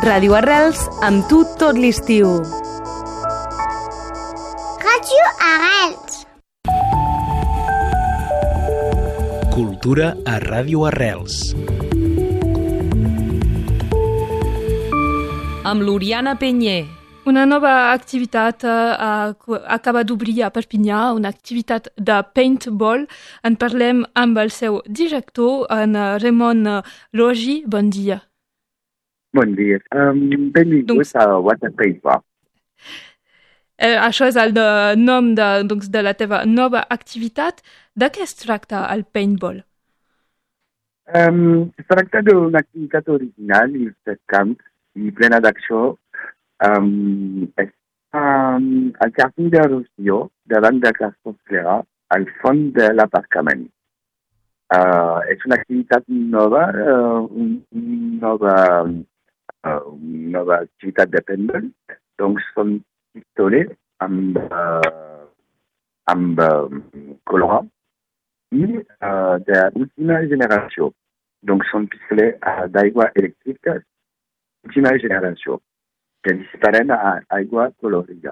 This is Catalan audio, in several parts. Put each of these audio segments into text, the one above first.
Ràdio Arrels, amb tu tot l'estiu. Ràdio Arrels. Cultura a Ràdio Arrels. Amb l'Oriana Penyer. Una nova activitat acaba d'obrir a Perpinyà, una activitat de paintball. En parlem amb el seu director, en Ramon Logi. Bon dia. Bon dia. Benvinguts a Water Paintball. Això és el nom de la teva nova activitat. De què es tracta el paintball? Es tracta d'una activitat original i refrescant i plena d'acció. Al jardí de Rosselló, davant de Carrefour Clara, al fons de l'aparcament. És una activitat nova, una nova activitat de paintball. Donc són pistolets amb colorant i d'última generació. Donc són pistolets d'aigua elèctrica d'última generació, que disparen a aigua colorida.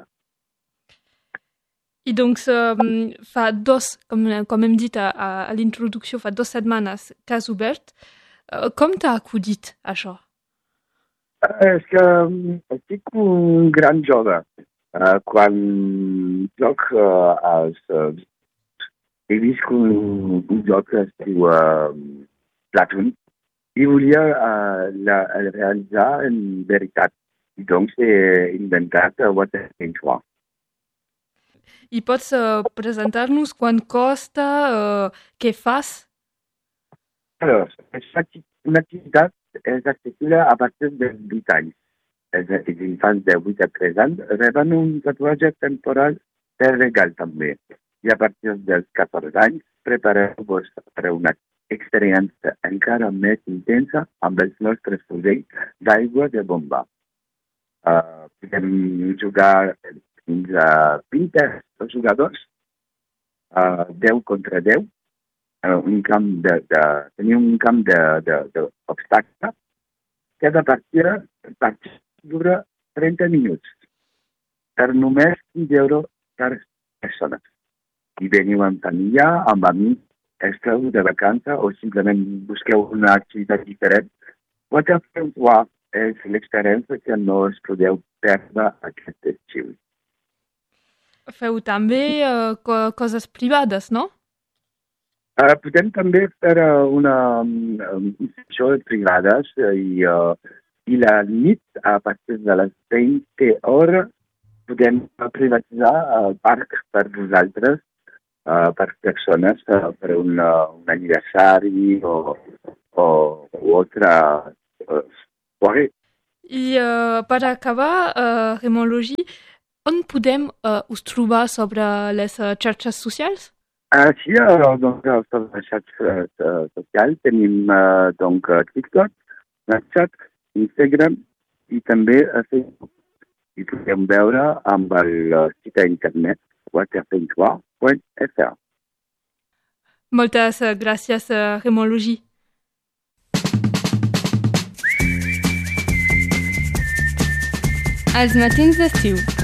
I doncs com hem dit a l'introducció, fa 2 setmanes que has obert. Com t'ha acudit això? És que estic un gran jove. Quan joc he vist un joc que es diu Platoon i volia realitzar en veritat. I doncs he inventat Water Paintball. I pots presentar-nos quant costa, què fas? Alors, una activitat és accessible a partir de 8 anys. Els infants de 8 a 13 anys reben un tatuatge temporal per regal també. I a partir dels 14 anys prepareu-vos per una experiència encara més intensa amb els nostres fusells d'aigua de bomba. Podem jugar fins a 20 jugadors, 10 contra 10, tenir un camp d'obstacle. Cada partida dura 30 minuts, per només 15 euros per persona. I veniu amb família, amb amics, esteu de vacances o simplement busqueu una activitat diferent. Water Paintball és l'experiència que no us podeu perdre aquest estiu. Feu també coses privades, no? Podem també fer una sessió privades i la nit, a partir de les 20 hores, podem privatitzar el parc per vosaltres, per persones, per un aniversari o altra soirée. I per acabar, Ramon Logi, on podem us trobar sobre les xarxes socials? Sí, sobre les xarxes socials tenim TikTok, Snapchat, Instagram i també a Facebook. I podem veure amb el site internet waterpaintball.fr. Moltes gràcies, Ramon Logi. Els matins d'estiu.